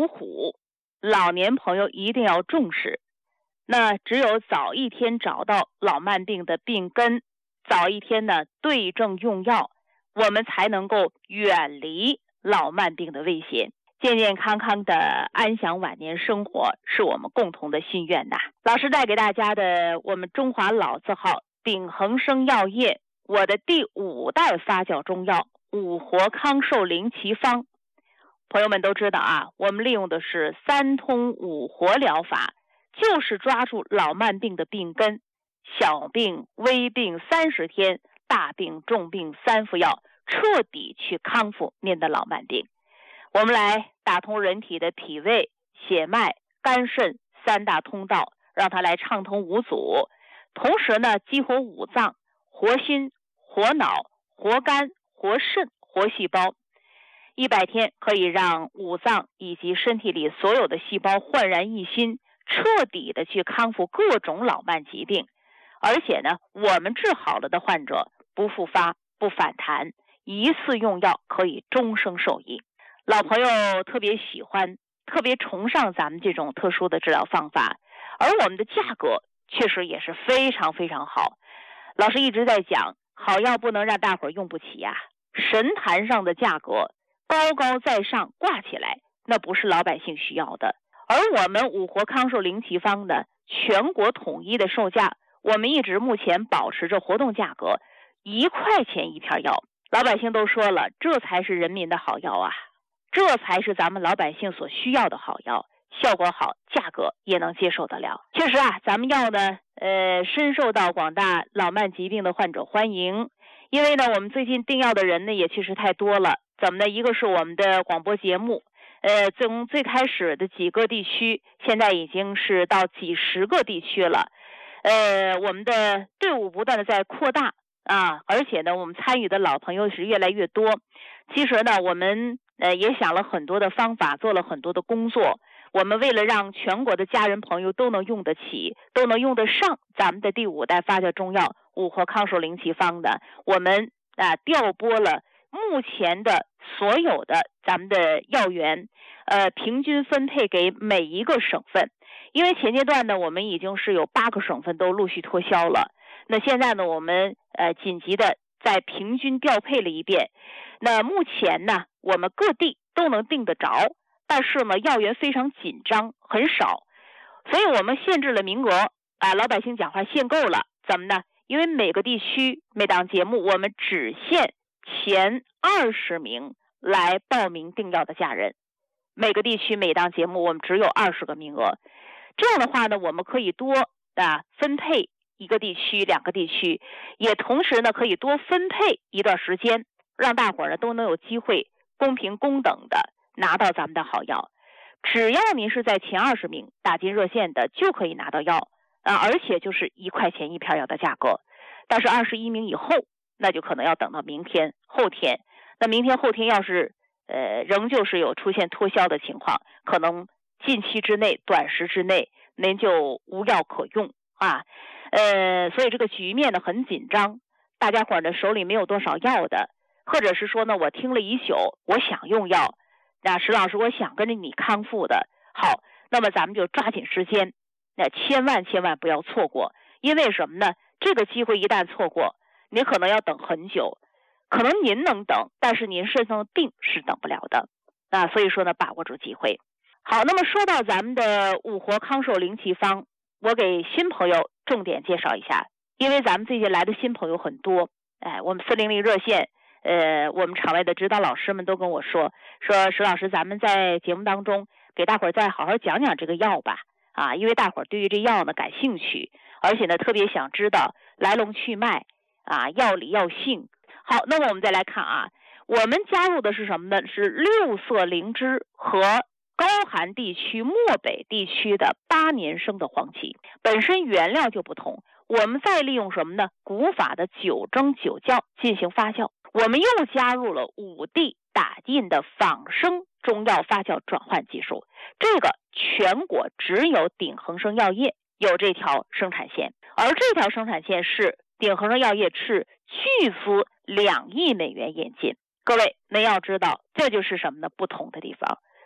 虎虎，老年朋友一定要重视。那只有早一天找到老慢病的病根，早一天呢对症用药，我们才能够远离老慢病的危险，健健康康的安享晚年生活，是我们共同的心愿呐。老师带给大家的我们中华老字号鼎恒生药业我的第5代发酵中药五活康寿灵奇方。朋友们都知道啊，我们利用的是3通5活疗法，就是抓住老慢病的病根，小病微病30天，大病重病3副药，彻底去康复您的老慢病。我们来打通人体的脾胃、血脉、肝肾3大通道，让它来畅通无阻，同时呢激活5脏，活心、活脑、活肝、活肾、活细胞。100天可以让5脏以及身体里所有的细胞焕然一新，彻底的去康复各种老慢疾病。而且呢，我们治好了的患者不复发、不反弹，一次用药可以终生受益。老朋友特别喜欢、特别崇尚咱们这种特殊的治疗方法，而我们的价格确实也是非常非常好。老师一直在讲，好药不能让大伙儿用不起呀，神坛上的价格高高在上挂起来，那不是老百姓需要的。而我们五活康寿灵奇方的全国统一的售价，我们一直目前保持着活动价格1块钱一片药。老百姓都说了，这才是人民的好药啊，这才是咱们老百姓所需要的好药，效果好，价格也能接受得了。确实啊，咱们药呢深受到广大老慢疾病的患者欢迎。因为呢我们最近订药的人呢也确实太多了。怎么呢？一个是我们的广播节目，从最开始的几个地区，现在已经是到几十个地区了。我们的队伍不断的在扩大啊，而且呢我们参与的老朋友是越来越多。其实呢我们也想了很多的方法，做了很多的工作。我们为了让全国的家人朋友都能用得起，都能用得上咱们的第5代发酵中药五活康寿灵奇方的，我们调拨了目前的所有的咱们的药源，平均分配给每一个省份。因为前阶段呢我们已经是有8个省份都陆续脱销了，那现在呢我们紧急的再平均调配了一遍。那目前呢我们各地都能订得着，但是呢药源非常紧张，很少，所以我们限制了名额老百姓讲话限购了。怎么呢？因为每个地区每档节目我们只限前20名来报名订药的家人，每个地区每档节目我们只有20个名额。这样的话呢我们可以多分配1个地区2个地区，也同时呢可以多分配一段时间，让大伙儿呢都能有机会公平公等的拿到咱们的好药。只要您是在前20名打进热线的就可以拿到药而且就是1块钱一片药的价格。但是21名以后那就可能要等到明天后天。那明天后天要是仍旧是有出现脱销的情况，可能近期之内短时之内您就无药可用所以这个局面呢很紧张，大家伙儿呢手里没有多少药的，或者是说呢我听了一宿我想用药，石老师我想跟着你康复的，好，那么咱们就抓紧时间，那千万不要错过。因为什么呢？这个机会一旦错过，您可能要等很久，可能您能等，但是您身上的病是等不了的所以说呢把握住机会。好，那么说到咱们的五活康寿灵奇方，我给新朋友重点介绍一下。因为咱们最近来的新朋友很多，我们400热线我们场外的指导老师们都跟我说石老师，咱们在节目当中给大伙儿再好好讲讲这个药吧因为大伙儿对于这药呢感兴趣，而且呢特别想知道来龙去脉药理药性。好，那么我们再来看我们加入的是什么呢？是6色灵芝和高寒地区漠北地区的8年生的黄芪，本身原料就不同，我们再利用什么呢？古法的9蒸9酵进行发酵，我们又加入了5地打印的仿生中药发酵转换技术，这个全国只有鼎恒生药业有这条生产线，而这条生产线是鼎恒生药业斥巨资2亿美元引进。各位您要知道，这就是什么呢？不同的地方。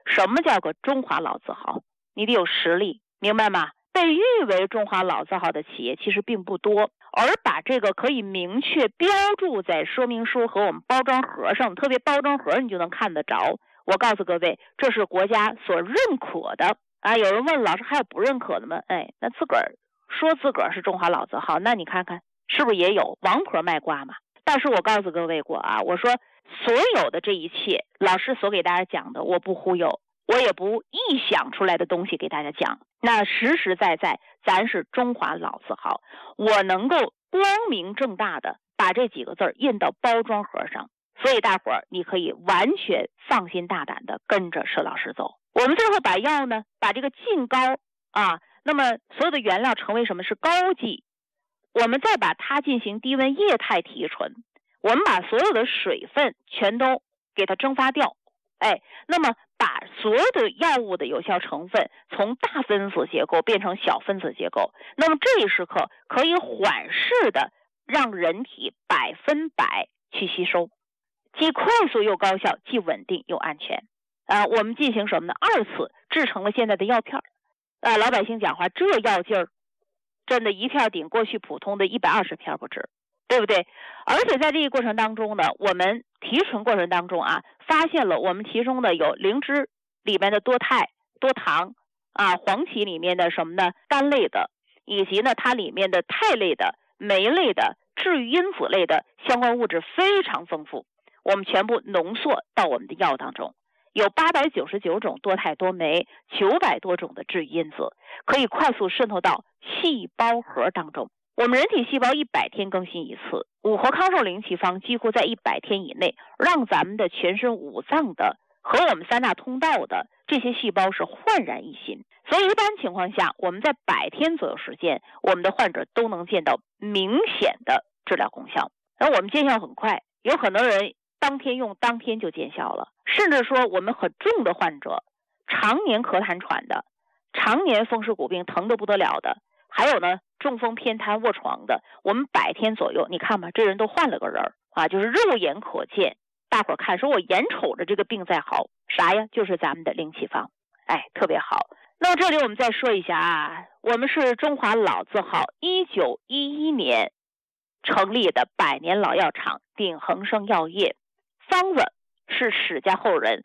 什么叫个中华老字号？你得有实力，明白吗？被誉为中华老字号的企业其实并不多，而把这个可以明确标注在说明书和我们包装盒上，特别包装盒你就能看得着。我告诉各位，这是国家所认可的啊。有人问老师还有不认可的吗？那自个儿说自个儿是中华老字号，那你看看是不是也有王婆卖瓜嘛？但是我告诉各位过啊，我说所有的这一切，老师所给大家讲的，我不忽悠，我也不臆想出来的东西给大家讲，那实实在在咱是中华老字号，我能够光明正大的把这几个字印到包装盒上，所以大伙儿你可以完全放心大胆的跟着佘老师走。我们最后把药呢，把这个净膏啊，那么所有的原料成为什么？是膏剂，我们再把它进行低温液态提纯，我们把所有的水分全都给它蒸发掉，那么把所有的药物的有效成分从大分子结构变成小分子结构，那么这一时刻可以缓释的让人体100%去吸收，既快速又高效，既稳定又安全。我们进行什么呢？2次制成了现在的药片。老百姓讲话，这药劲儿真的一片顶过去普通的120片不止，对不对？而且在这个过程当中呢，我们提纯过程当中啊，发现了我们其中的有灵芝里面的多肽、多糖黄芪里面的什么呢？苷类的，以及呢它里面的肽类的、酶类的、治愈因子类的相关物质非常丰富，我们全部浓缩到我们的药当中。有899种多肽多酶，900多种的治愈因子，可以快速渗透到细胞核当中。我们人体细胞100天更新一次，五活康寿灵气方几乎在100天以内，让咱们的全身五脏的和我们3大通道的这些细胞是焕然一新。所以一般情况下，我们在100天左右时间，我们的患者都能见到明显的治疗功效。而我们见效很快，有很多人当天用当天就见效了，甚至说我们很重的患者，常年咳痰喘的，常年风湿骨病疼得不得了的，还有呢中风偏瘫卧床的，我们100天左右，你看吧，这人都换了个人就是肉眼可见。大伙儿看说我眼瞅着这个病在好，啥呀？就是咱们的灵气方，特别好。那么这里我们再说一下我们是中华老字号1911年成立的100年老药厂鼎恒生药业，方子是史家后人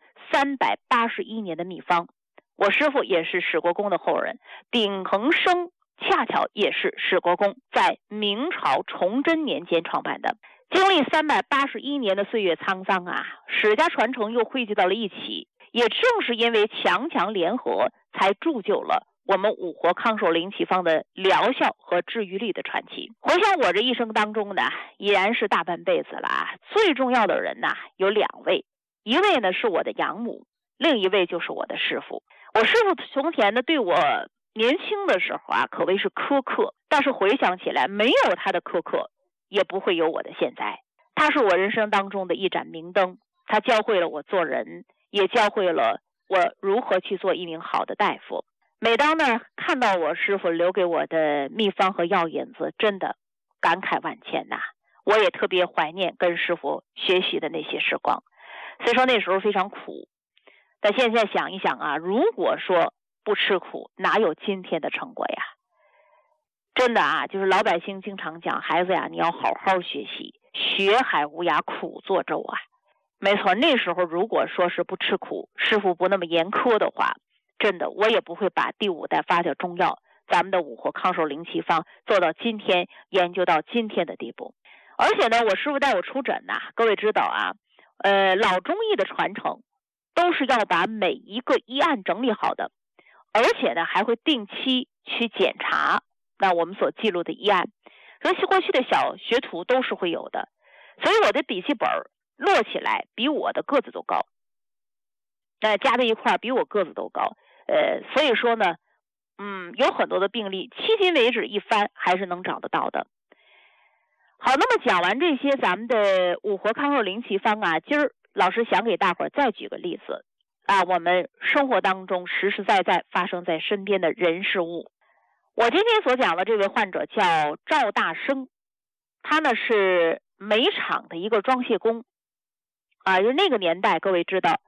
381年的秘方，我师父也是史国公的后人，鼎恒生恰巧也是史国公在明朝崇祯年间创办的。经历381年的岁月沧桑史家传承又汇聚到了一起，也正是因为强强联合，才铸就了我们五活康寿灵气方的疗效和治愈力的传奇。回想我这一生当中呢，已然是大半辈子了最重要的人有2位，一位呢是我的养母，另一位就是我的师父。我师父从前呢对我年轻的时候可谓是苛刻，但是回想起来，没有他的苛刻，也不会有我的现在。他是我人生当中的一盏明灯，他教会了我做人，也教会了我如何去做一名好的大夫。每当呢看到我师父留给我的秘方和药引子，真的感慨万千我也特别怀念跟师父学习的那些时光，所以说那时候非常苦。但现在想一想如果说不吃苦，哪有今天的成果呀？真的就是老百姓经常讲，孩子你要好好学习，学海无涯苦作舟没错，那时候如果说是不吃苦，师父不那么严苛的话，真的我也不会把第5代发酵中药，咱们的五活康寿灵气方做到今天，研究到今天的地步。而且呢，我师父带我出诊各位知道老中医的传承都是要把每一个医案整理好的，而且呢还会定期去检查那我们所记录的医案，所以过去的小学徒都是会有的。所以我的笔记本摞起来比我的个子都高，加在一块比我个子都高，所以说呢有很多的病例迄今为止一翻还是能找得到的。好，那么讲完这些咱们的五活康寿灵气方今儿老师想给大伙儿再举个例子我们生活当中实实在在发生在身边的人事物。我今天所讲的这位患者叫赵大生，他呢是煤厂的一个装卸工就那个年代各位知道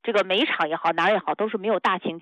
这个煤厂也好，哪儿也好，都是没有大型